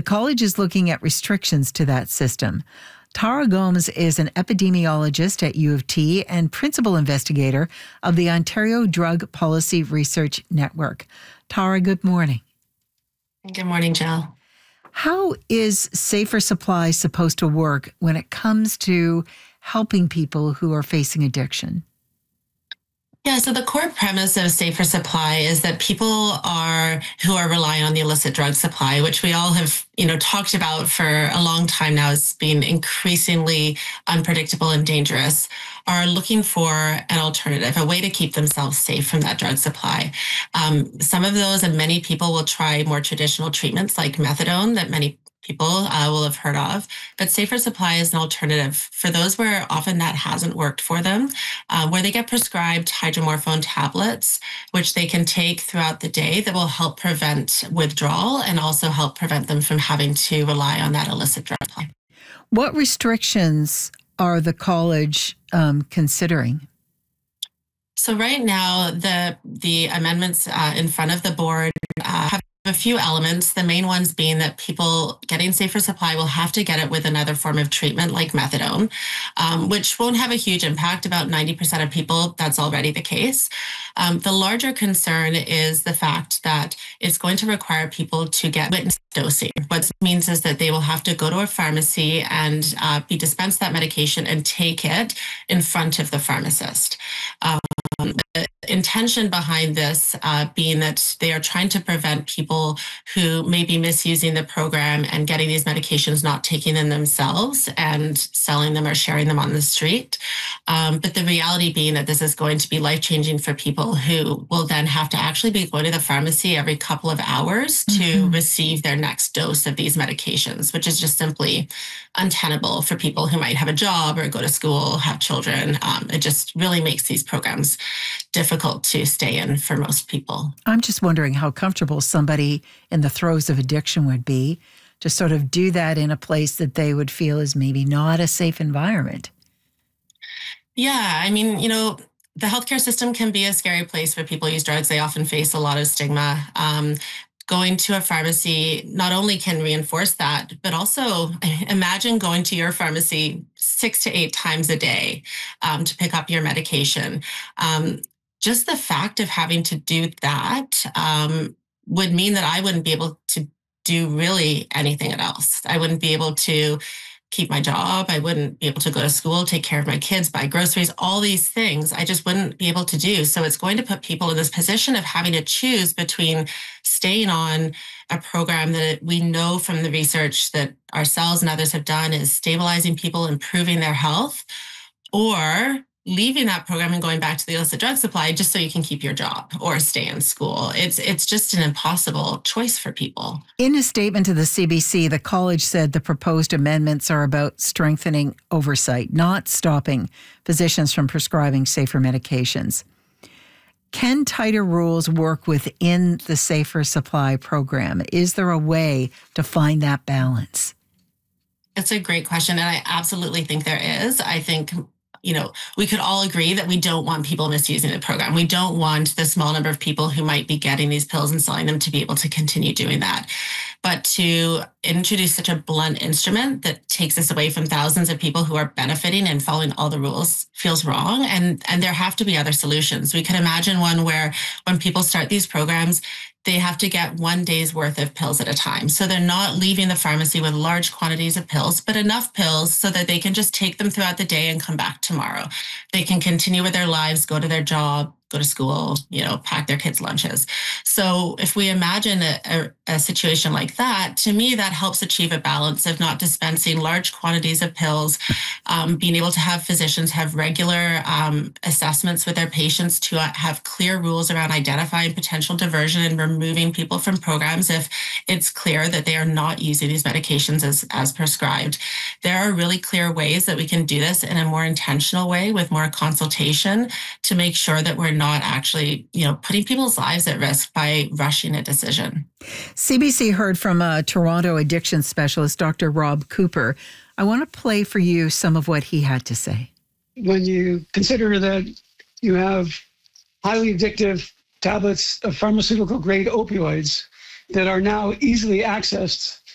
college is looking at restrictions to that system. Tara Gomes is an epidemiologist at U of T and principal investigator of the Ontario Drug Policy Research Network. Tara, good morning. Good morning, Jill. How is Safer Supply supposed to work when it comes to helping people who are facing addiction? Yeah, so the core premise of Safer Supply is that people who are relying on the illicit drug supply, which we all have, talked about for a long time now as being increasingly unpredictable and dangerous, are looking for an alternative, a way to keep themselves safe from that drug supply. Some of those and many people will try more traditional treatments like methadone that many people will have heard of, but Safer Supply is an alternative for those where often that hasn't worked for them, where they get prescribed hydromorphone tablets, which they can take throughout the day that will help prevent withdrawal and also help prevent them from having to rely on that illicit drug supply. What restrictions are the college considering? So right now, the amendments in front of the board have a few elements, the main ones being that people getting Safer Supply will have to get it with another form of treatment like methadone, which won't have a huge impact. About 90% of people, that's already the case. The larger concern is the fact that it's going to require people to get witness dosing. What this means is that they will have to go to a pharmacy and be dispensed that medication and take it in front of the pharmacist. The intention behind this being that they are trying to prevent people who may be misusing the program and getting these medications, not taking them themselves and selling them or sharing them on the street. But the reality being that this is going to be life-changing for people who will then have to actually be going to the pharmacy every couple of hours to receive their next dose of these medications, which is just simply untenable for people who might have a job or go to school, have children. It just really makes these programs difficult to stay in for most people. I'm just wondering how comfortable somebody in the throes of addiction would be to sort of do that in a place that they would feel is maybe not a safe environment. Yeah, I mean, the healthcare system can be a scary place for people who use drugs. They often face a lot of stigma. Going to a pharmacy not only can reinforce that, but also imagine going to your pharmacy 6 to 8 times a day to pick up your medication. Just the fact of having to do that would mean that I wouldn't be able to do really anything else. I wouldn't be able to keep my job. I wouldn't be able to go to school, take care of my kids, buy groceries, all these things I just wouldn't be able to do. So it's going to put people in this position of having to choose between staying on a program that we know from the research that ourselves and others have done is stabilizing people, improving their health, or leaving that program and going back to the illicit drug supply just so you can keep your job or stay in school. It's just an impossible choice for people. In a statement to the CBC, the college said the proposed amendments are about strengthening oversight, not stopping physicians from prescribing safer medications. Can tighter rules work within the Safer Supply program? Is there a way to find that balance? It's a great question, and I absolutely think there is. I think we could all agree that we don't want people misusing the program. We don't want the small number of people who might be getting these pills and selling them to be able to continue doing that. But to introduce such a blunt instrument that takes us away from thousands of people who are benefiting and following all the rules feels wrong. And there have to be other solutions. We could imagine one where when people start these programs, they have to get 1 day's worth of pills at a time. So they're not leaving the pharmacy with large quantities of pills, but enough pills so that they can just take them throughout the day and come back tomorrow. They can continue with their lives, go to their job, go to school, pack their kids' lunches. So if we imagine a situation like that, to me, that helps achieve a balance of not dispensing large quantities of pills, being able to have physicians have regular assessments with their patients to have clear rules around identifying potential diversion and removing people from programs if it's clear that they are not using these medications as prescribed. There are really clear ways that we can do this in a more intentional way with more consultation to make sure that we're not actually, putting people's lives at risk by rushing a decision. CBC heard from a Toronto addiction specialist, Dr. Rob Cooper. I want to play for you some of what he had to say. When you consider that you have highly addictive tablets of pharmaceutical grade opioids that are now easily accessed